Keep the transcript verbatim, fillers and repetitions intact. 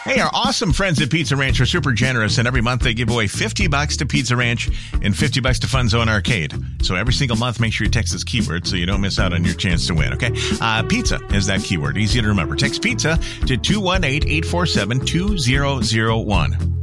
Hey, our awesome friends at Pizza Ranch are super generous, and every month they give away fifty bucks to Pizza Ranch and fifty bucks to Fun Zone Arcade. So every single month, make sure you text this keyword so you don't miss out on your chance to win, okay? Uh, pizza is that keyword. Easy to remember. Text pizza to two one eight, eight four seven, two zero zero one.